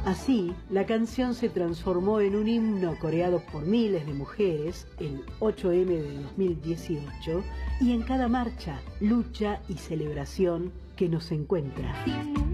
Así, la canción se transformó en un himno coreado por miles de mujeres el 8M de 2018 y en cada marcha, lucha y celebración que nos encuentra.